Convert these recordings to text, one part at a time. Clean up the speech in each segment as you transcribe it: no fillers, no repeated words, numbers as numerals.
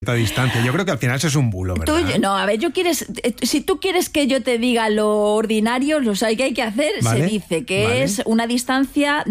cierta distancia. Yo creo que al final eso es un bulo, ¿verdad? No, a ver, si tú quieres que yo te diga lo ordinario, lo que hay que hacer, ¿vale? Se dice que es una distancia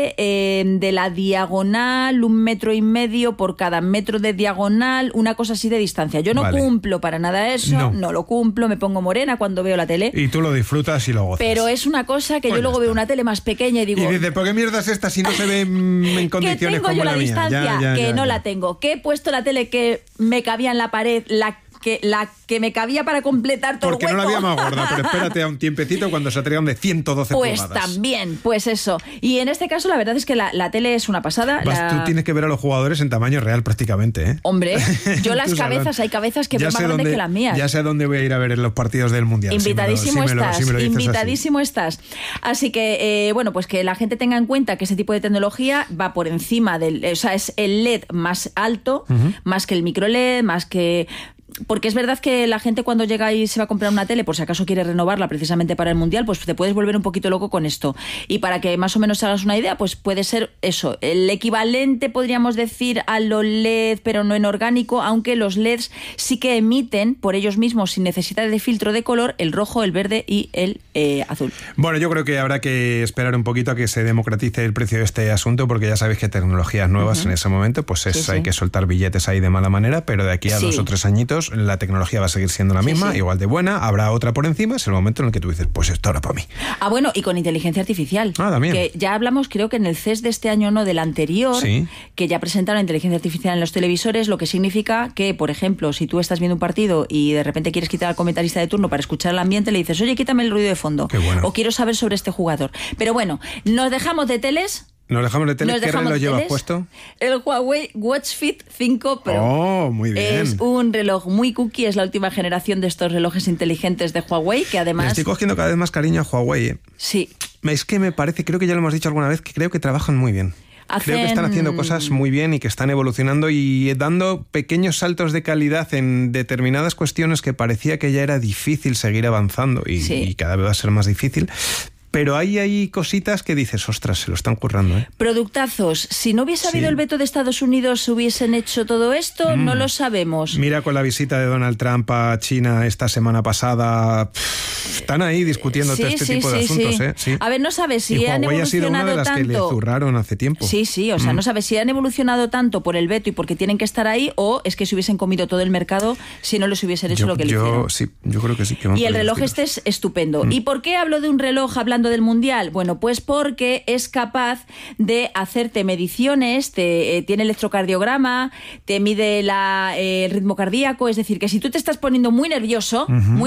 de la diagonal, 1,5 metros por cada metro de diagonal, una cosa así de distancia. Yo no cumplo para nada eso, no lo cumplo, me pongo morena cuando veo la tele. Y tú lo disfrutas y lo gozas. Pero es una cosa que yo luego veo una tele más pequeña y digo... Y dices, ¿por qué mierda es esta si no se ve en condiciones como la mía? Que tengo yo la distancia, que no la tengo. Que he puesto la tele que me cabía en la pared, la que me cabía para completar todo el hueco. Porque no la había más gorda, pero espérate a un tiempecito cuando se traigan de 112 pulgadas. Pues también, pues eso. Y en este caso la verdad es que la tele es una pasada. Tú tienes que ver a los jugadores en tamaño real prácticamente, ¿eh? Hombre, yo las cabezas, hay cabezas que veo más grandes que las mías. Ya sé a dónde voy a ir a ver los partidos del Mundial. Invitadísimo invitadísimo estás. Así que, bueno, pues que la gente tenga en cuenta que ese tipo de tecnología va por encima o sea, es el LED más alto, más que el micro LED, más que... Porque es verdad que la gente cuando llega y se va a comprar una tele, por si acaso quiere renovarla precisamente para el Mundial, pues te puedes volver un poquito loco con esto. Y para que más o menos hagas una idea, pues puede ser eso, el equivalente, podríamos decir, a los LED, pero no en orgánico, aunque los LEDs sí que emiten por ellos mismos, sin necesidad de filtro de color, el rojo, el verde y el azul. Bueno, yo creo que habrá que esperar un poquito a que se democratice el precio de este asunto, porque ya sabéis que tecnologías nuevas en ese momento, pues hay que soltar billetes ahí de mala manera, pero de aquí a 2 o 3 añitos la tecnología va a seguir siendo la misma, igual de buena, habrá otra por encima, es el momento en el que tú dices, pues esto ahora para mí. Ah, bueno, y con inteligencia artificial. También. Que ya hablamos, creo que en el CES de este año, no, del anterior, que ya presentaron inteligencia artificial en los televisores, lo que significa que, por ejemplo, si tú estás viendo un partido y de repente quieres quitar al comentarista de turno para escuchar el ambiente, le dices, oye, quítame el ruido de fondo. Qué bueno. O quiero saber sobre este jugador. Pero bueno, nos dejamos de teles. Nos dejamos de tele. ¿Qué reloj llevas puesto? El Huawei Watch Fit 5 Pro. Oh, muy bien. Es un reloj muy cookie, es la última generación de estos relojes inteligentes de Huawei, que además... Le estoy cogiendo cada vez más cariño a Huawei. Sí. Es que me parece, creo que ya lo hemos dicho alguna vez, que creo que trabajan muy bien. Creo que están haciendo cosas muy bien y que están evolucionando y dando pequeños saltos de calidad en determinadas cuestiones que parecía que ya era difícil seguir avanzando y cada vez va a ser más difícil. Pero hay cositas que dices, ostras, se lo están currando, ¿eh? Productazos. Si no hubiese habido el veto de Estados Unidos, ¿hubiesen hecho todo esto? No lo sabemos. Mira, con la visita de Donald Trump a China esta semana pasada, están ahí discutiendo todo este tipo de asuntos, ¿eh? Sí. A ver, no sabes si han evolucionado tanto. Huawei ha sido una de las que le zurraron hace tiempo. Sí, o sea, no sabes si han evolucionado tanto por el veto y porque tienen que estar ahí, o es que se hubiesen comido todo el mercado si no les hubiesen hecho lo que le hicieron. Sí, yo creo que sí. Y el reloj este es estupendo. ¿Y por qué hablo de un reloj hablando del Mundial? Bueno, pues porque es capaz de hacerte mediciones, tiene electrocardiograma, te mide el ritmo cardíaco, es decir, que si tú te estás poniendo muy nervioso,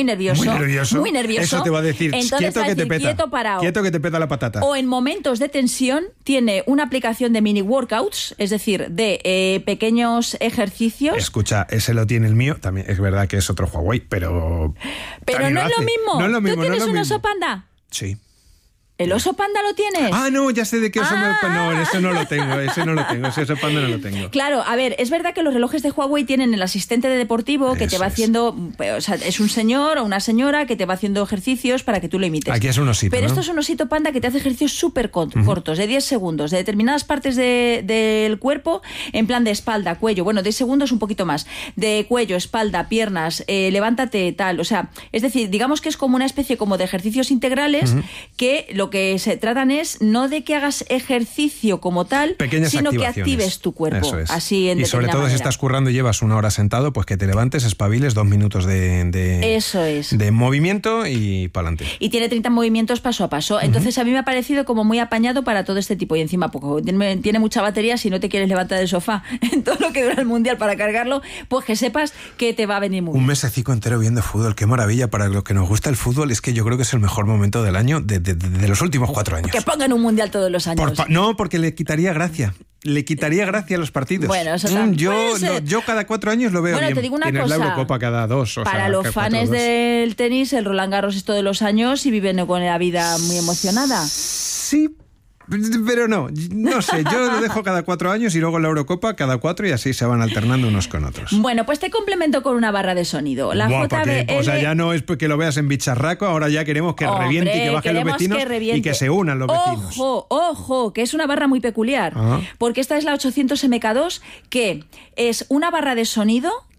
eso te va a decir, quieto que te peta, quieto, parado, quieto que te peta la patata. O en momentos de tensión tiene una aplicación de mini workouts, es decir, de pequeños ejercicios. Escucha, ese lo tiene el mío, también es verdad que es otro Huawei, pero no es lo mismo. No es lo mismo. ¿Tú tienes un oso panda? Sí. ¿El oso panda lo tienes? Ah, no, ya sé de qué oso No, ese no lo tengo, ese oso panda no lo tengo. Claro, a ver, es verdad que los relojes de Huawei tienen el asistente de deportivo que te va haciendo, o sea, es un señor o una señora que te va haciendo ejercicios para que tú lo imites. Aquí es un osito, pero ¿no? esto es un osito panda que te hace ejercicios súper cortos, de 10 segundos, de determinadas partes del cuerpo, en plan de espalda, cuello, bueno, 10 segundos un poquito más, de cuello, espalda, piernas, levántate, tal, o sea, es decir, digamos que es como una especie como de ejercicios integrales que lo que se tratan es no de que hagas ejercicio como tal, pequeñas sino que activaciones. Actives tu cuerpo. Eso es. Así en y sobre todo manera. Si estás currando y llevas 1 hora sentado, pues que te levantes, espabiles, 2 minutos Eso es. de movimiento y pa'lante. Y tiene 30 movimientos paso a paso. Entonces a mí me ha parecido como muy apañado para todo este tipo. Y encima poco tiene mucha batería. Si no te quieres levantar del sofá en todo lo que dura el Mundial para cargarlo, pues que sepas que te va a venir muy bien. Un mesecico entero viendo fútbol, qué maravilla. Para los que nos gusta el fútbol, es que yo creo que es el mejor momento del año de los últimos 4 años. Que pongan un Mundial todos los años. No, porque le quitaría gracia. Le quitaría gracia a los partidos. Bueno, eso también yo cada 4 años lo veo bien. Te digo una Tienes cosa. la Eurocopa cada 2. Para los fans del tenis, el Roland Garros es todos los años y viven con la vida muy emocionada. Sí, pero no sé, yo lo dejo cada 4 años y luego la Eurocopa cada 4 y así se van alternando unos con otros. Bueno, pues te complemento con una barra de sonido. La JBL... O sea, ya no es que lo veas en bicharraco, ahora ya queremos que reviente y que bajen los vecinos y que se unan los vecinos. Ojo, que es una barra muy peculiar, porque esta es la 800 MK2, que es una barra de sonido